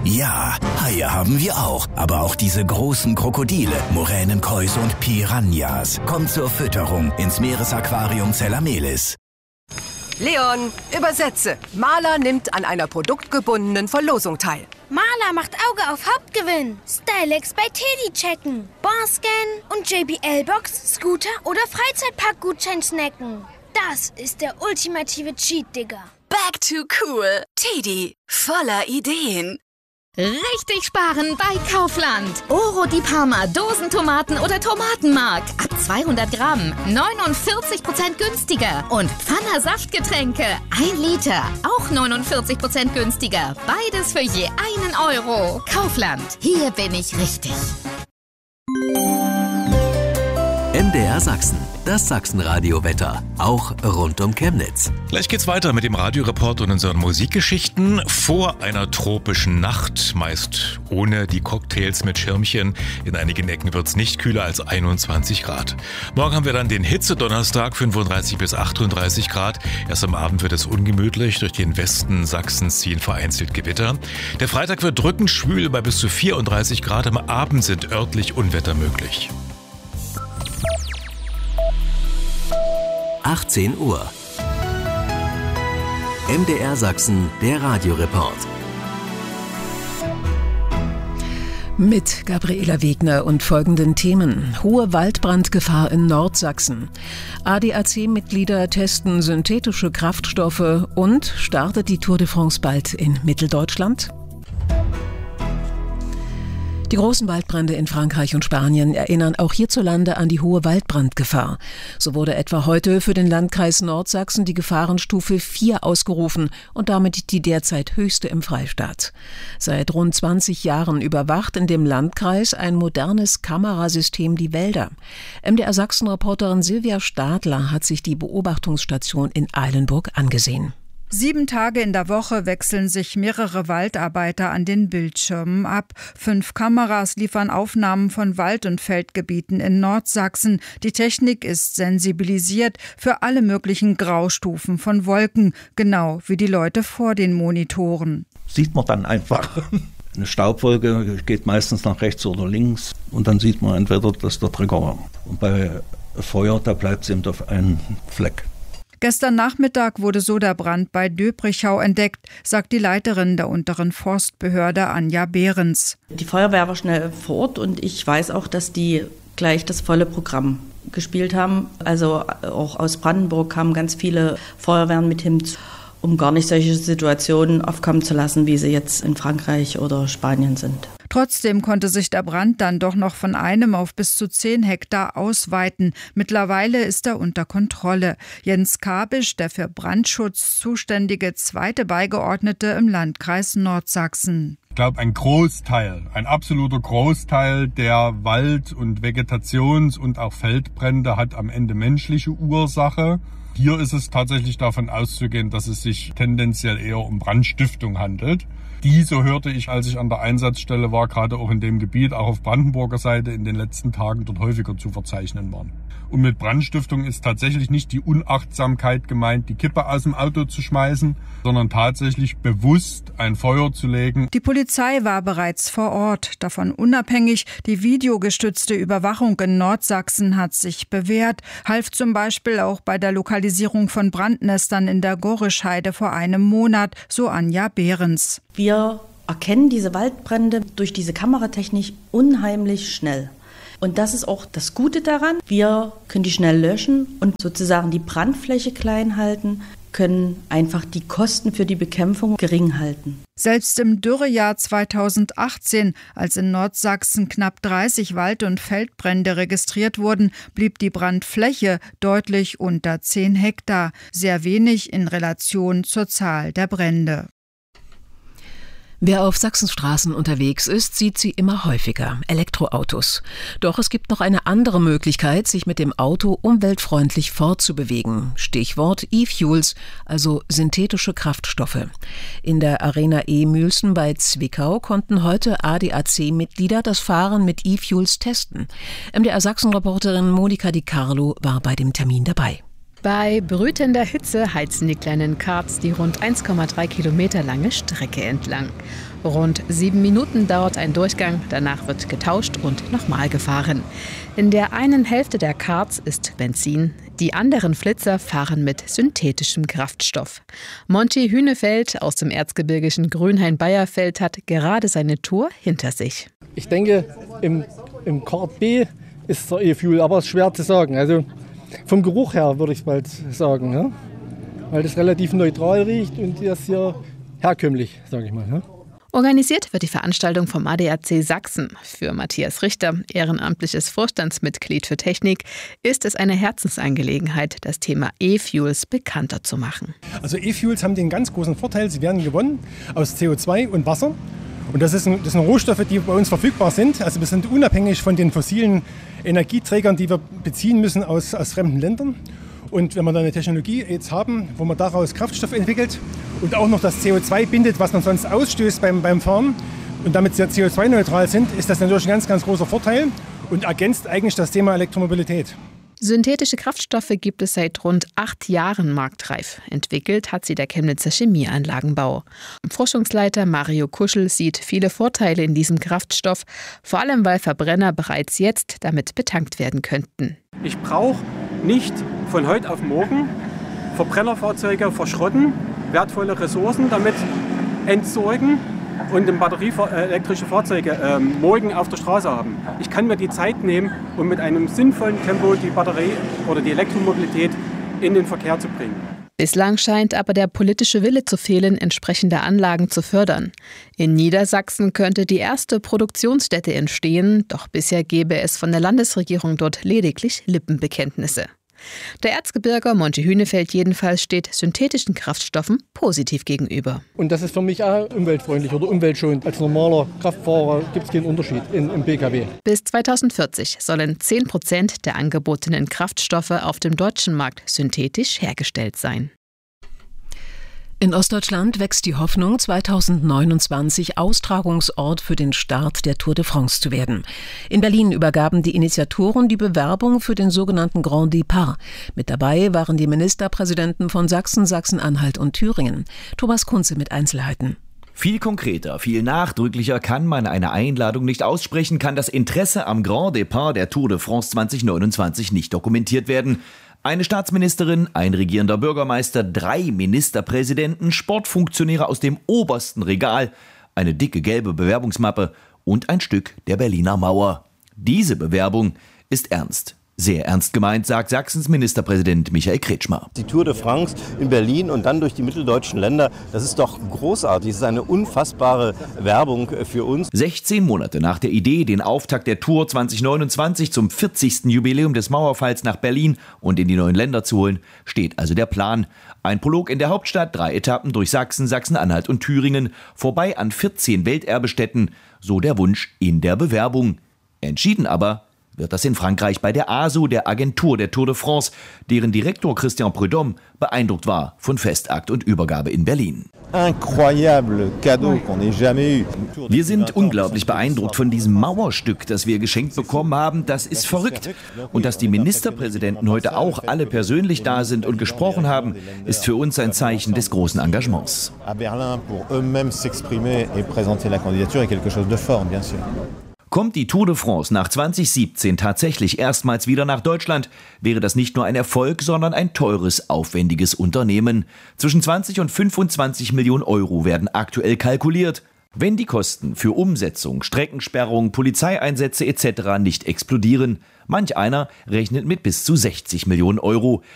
Ja, Haie haben wir auch. Aber auch diese großen Krokodile, Moränenkäuse und Piranhas. Kommt zur Fütterung ins Meeresaquarium Zellamelis. Leon, übersetze. Maler nimmt an einer produktgebundenen Verlosung teil. Maler macht Auge auf Hauptgewinn. Stylex bei Teddy checken. Bonscan und JBL-Box, Scooter oder Freizeitpark-Gutschein snacken. Das ist der ultimative Cheat, Digga. Back to cool. Teddy, voller Ideen. Richtig sparen bei Kaufland. Oro di Parma, Dosentomaten oder Tomatenmark. Ab 200 Gramm, 49% günstiger. Und Pfanner Saftgetränke, 1 Liter, auch 49% günstiger. Beides für je 1 Euro. Kaufland, hier bin ich richtig. MDR Sachsen, das Sachsenradio-Wetter, auch rund um Chemnitz. Gleich geht's weiter mit dem Radioreport und unseren Musikgeschichten. Vor einer tropischen Nacht, meist ohne die Cocktails mit Schirmchen. In einigen Ecken wird's nicht kühler als 21 Grad. Morgen haben wir dann den Hitze-Donnerstag, 35 bis 38 Grad. Erst am Abend wird es ungemütlich. Durch den Westen Sachsens ziehen vereinzelt Gewitter. Der Freitag wird drückend schwül bei bis zu 34 Grad. Am Abend sind örtlich Unwetter möglich. 18 Uhr. MDR Sachsen, der Radioreport. Mit Gabriela Wegner und folgenden Themen. Hohe Waldbrandgefahr in Nordsachsen. ADAC-Mitglieder testen synthetische Kraftstoffe und startet die Tour de France bald in Mitteldeutschland? Die großen Waldbrände in Frankreich und Spanien erinnern auch hierzulande an die hohe Waldbrandgefahr. So wurde etwa heute für den Landkreis Nordsachsen die Gefahrenstufe 4 ausgerufen und damit die derzeit höchste im Freistaat. Seit rund 20 Jahren überwacht in dem Landkreis ein modernes Kamerasystem die Wälder. MDR Sachsen-Reporterin Silvia Stadler hat sich die Beobachtungsstation in Eilenburg angesehen. 7 Tage in der Woche wechseln sich mehrere Waldarbeiter an den Bildschirmen ab. 5 Kameras liefern Aufnahmen von Wald- und Feldgebieten in Nordsachsen. Die Technik ist sensibilisiert für alle möglichen Graustufen von Wolken, genau wie die Leute vor den Monitoren. Sieht man dann einfach. Eine Staubwolke geht meistens nach rechts oder links und dann sieht man entweder, dass der Träger war. Und bei Feuer, da bleibt es eben auf einen Fleck. Gestern Nachmittag wurde so der Brand bei Döbrichau entdeckt, sagt die Leiterin der unteren Forstbehörde Anja Behrens. Die Feuerwehr war schnell vor Ort und ich weiß auch, dass die gleich das volle Programm gespielt haben. Also auch aus Brandenburg kamen ganz viele Feuerwehren mit hin, um gar nicht solche Situationen aufkommen zu lassen, wie sie jetzt in Frankreich oder Spanien sind. Trotzdem konnte sich der Brand dann doch noch von 1 auf bis zu 10 Hektar ausweiten. Mittlerweile ist er unter Kontrolle. Jens Kabisch, der für Brandschutz zuständige 2. Beigeordnete im Landkreis Nordsachsen. Ich glaube, ein absoluter Großteil der Wald- und Vegetations- und auch Feldbrände hat am Ende menschliche Ursache. Hier ist es tatsächlich davon auszugehen, dass es sich tendenziell eher um Brandstiftung handelt. Die, so hörte ich, als ich an der Einsatzstelle war, gerade auch in dem Gebiet, auch auf Brandenburger Seite, in den letzten Tagen dort häufiger zu verzeichnen waren. Und mit Brandstiftung ist tatsächlich nicht die Unachtsamkeit gemeint, die Kippe aus dem Auto zu schmeißen, sondern tatsächlich bewusst ein Feuer zu legen. Die Polizei war bereits vor Ort. Davon unabhängig, die videogestützte Überwachung in Nordsachsen hat sich bewährt, half zum Beispiel auch bei der Lokalisierung von Brandnestern in der Gorischheide vor einem Monat, so Anja Behrens. Wir erkennen diese Waldbrände durch diese Kameratechnik unheimlich schnell. Und das ist auch das Gute daran. Wir können die schnell löschen und sozusagen die Brandfläche klein halten, können einfach die Kosten für die Bekämpfung gering halten. Selbst im Dürrejahr 2018, als in Nordsachsen knapp 30 Wald- und Feldbrände registriert wurden, blieb die Brandfläche deutlich unter 10 Hektar, sehr wenig in Relation zur Zahl der Brände. Wer auf Sachsens Straßen unterwegs ist, sieht sie immer häufiger, Elektroautos. Doch es gibt noch eine andere Möglichkeit, sich mit dem Auto umweltfreundlich fortzubewegen. Stichwort E-Fuels, also synthetische Kraftstoffe. In der Arena E-Mülsen bei Zwickau konnten heute ADAC-Mitglieder das Fahren mit E-Fuels testen. MDR Sachsen-Reporterin Monika Di Carlo war bei dem Termin dabei. Bei brütender Hitze heizen die kleinen Karts die rund 1,3 Kilometer lange Strecke entlang. Rund 7 Minuten dauert ein Durchgang, danach wird getauscht und nochmal gefahren. In der einen Hälfte der Karts ist Benzin, die anderen Flitzer fahren mit synthetischem Kraftstoff. Monty Hünefeld aus dem erzgebirgischen Grünhain-Beierfeld hat gerade seine Tour hinter sich. Ich denke, im Kart B ist der E-Fuel, aber es ist schwer zu sagen. Also vom Geruch her würde ich es bald sagen, ja? Weil das relativ neutral riecht und das hier herkömmlich, sage ich mal. Ja? Organisiert wird die Veranstaltung vom ADAC Sachsen. Für Matthias Richter, ehrenamtliches Vorstandsmitglied für Technik, ist es eine Herzensangelegenheit, das Thema E-Fuels bekannter zu machen. Also E-Fuels haben den ganz großen Vorteil, sie werden gewonnen aus CO2 und Wasser. Und das sind Rohstoffe, die bei uns verfügbar sind. Also wir sind unabhängig von den fossilen Energieträgern, die wir beziehen müssen aus fremden Ländern. Und wenn wir da eine Technologie jetzt haben, wo man daraus Kraftstoff entwickelt und auch noch das CO2 bindet, was man sonst ausstößt beim Fahren und damit sehr CO2-neutral sind, ist das natürlich ein ganz, ganz großer Vorteil und ergänzt eigentlich das Thema Elektromobilität. Synthetische Kraftstoffe gibt es seit rund 8 Jahren marktreif. Entwickelt hat sie der Chemnitzer Chemieanlagenbau. Forschungsleiter Mario Kuschel sieht viele Vorteile in diesem Kraftstoff, vor allem weil Verbrenner bereits jetzt damit betankt werden könnten. Ich brauche nicht von heute auf morgen Verbrennerfahrzeuge verschrotten, wertvolle Ressourcen damit entsorgen und batterieelektrische Fahrzeuge morgen auf der Straße haben. Ich kann mir die Zeit nehmen, um mit einem sinnvollen Tempo die Batterie oder die Elektromobilität in den Verkehr zu bringen. Bislang scheint aber der politische Wille zu fehlen, entsprechende Anlagen zu fördern. In Niedersachsen könnte die erste Produktionsstätte entstehen, doch bisher gäbe es von der Landesregierung dort lediglich Lippenbekenntnisse. Der Erzgebirger Monty Hünefeld jedenfalls steht synthetischen Kraftstoffen positiv gegenüber. Und das ist für mich auch umweltfreundlich oder umweltschonend. Als normaler Kraftfahrer gibt es keinen Unterschied im Pkw. Bis 2040 sollen 10% der angebotenen Kraftstoffe auf dem deutschen Markt synthetisch hergestellt sein. In Ostdeutschland wächst die Hoffnung, 2029 Austragungsort für den Start der Tour de France zu werden. In Berlin übergaben die Initiatoren die Bewerbung für den sogenannten Grand Départ. Mit dabei waren die Ministerpräsidenten von Sachsen, Sachsen-Anhalt und Thüringen. Thomas Kunze mit Einzelheiten. Viel konkreter, viel nachdrücklicher kann man eine Einladung nicht aussprechen, kann das Interesse am Grand Départ der Tour de France 2029 nicht dokumentiert werden. Eine Staatsministerin, ein regierender Bürgermeister, 3 Ministerpräsidenten, Sportfunktionäre aus dem obersten Regal, eine dicke gelbe Bewerbungsmappe und ein Stück der Berliner Mauer. Diese Bewerbung ist ernst. Sehr ernst gemeint, sagt Sachsens Ministerpräsident Michael Kretschmer. Die Tour de France in Berlin und dann durch die mitteldeutschen Länder, das ist doch großartig. Das ist eine unfassbare Werbung für uns. 16 Monate nach der Idee, den Auftakt der Tour 2029 zum 40. Jubiläum des Mauerfalls nach Berlin und in die neuen Länder zu holen, steht also der Plan. Ein Prolog in der Hauptstadt, 3 Etappen durch Sachsen, Sachsen-Anhalt und Thüringen, vorbei an 14 Welterbestätten, so der Wunsch in der Bewerbung. Entschieden aber wird das in Frankreich bei der ASO, der Agentur der Tour de France, deren Direktor Christian Prudhomme beeindruckt war von Festakt und Übergabe in Berlin. Wir sind unglaublich beeindruckt von diesem Mauerstück, das wir geschenkt bekommen haben. Das ist verrückt. Und dass die Ministerpräsidenten heute auch alle persönlich da sind und gesprochen haben, ist für uns ein Zeichen des großen Engagements. Kommt die Tour de France nach 2017 tatsächlich erstmals wieder nach Deutschland, wäre das nicht nur ein Erfolg, sondern ein teures, aufwendiges Unternehmen. Zwischen 20 und 25 Millionen Euro werden aktuell kalkuliert. Wenn die Kosten für Umsetzung, Streckensperrung, Polizeieinsätze etc. nicht explodieren, manch einer rechnet mit bis zu 60 Millionen Euro.